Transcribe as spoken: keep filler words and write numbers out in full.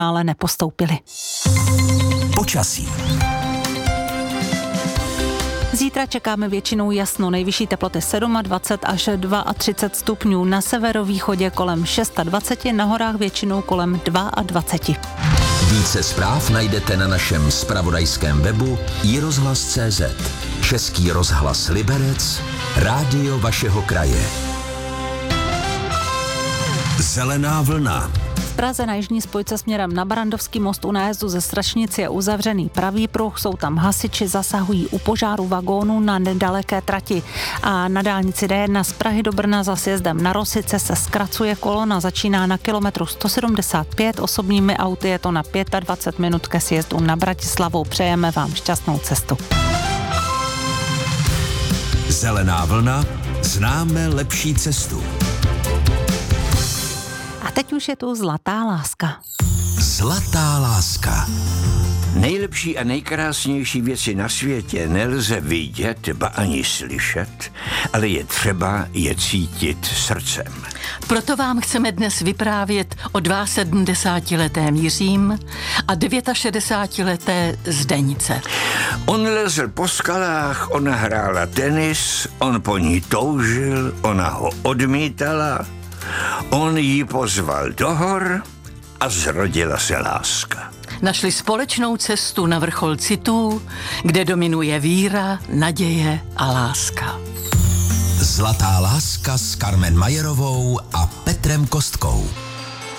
ale nepostoupili. Počasí. Zítra čekáme většinou jasno, nejvyšší teploty dvacet sedm až třicet dva stupňů, na severovýchodě kolem dvacet šest, na horách většinou kolem dvacet dva. Více zpráv najdete na našem zpravodajském webu i rozhlas tečka cé zet. Český rozhlas Liberec, rádio vašeho kraje. Zelená vlna. V Praze na jižní spojce směrem na Barandovský most u nájezdu ze Strašnic je uzavřený pravý pruh, jsou tam hasiči, zasahují u požáru vagónů na nedaleké trati. A na dálnici D jedna z Prahy do Brna za sjezdem na Rosice se zkracuje kolona, začíná na kilometru sto sedmdesát pět, osobními auty je to na dvacet pět minut ke sjezdu na Bratislavu. Přejeme vám šťastnou cestu. Zelená vlna, známe lepší cestu. A teď už je tu zlatá láska. Zlatá láska. Nejlepší a nejkrásnější věci na světě nelze vidět, ba ani slyšet, ale je třeba je cítit srdcem. Proto vám chceme dnes vyprávět o sedmdesátiletém Jiřím a šedesátileté Zdenice. On lezl po skalách, ona hrála tenis, on po ní toužil, ona ho odmítala, on ji pozval do hor a zrodila se láska. Našli společnou cestu na vrchol citů, kde dominuje víra, naděje a láska. Zlatá láska s Karmen Majerovou a Petrem Kostkou.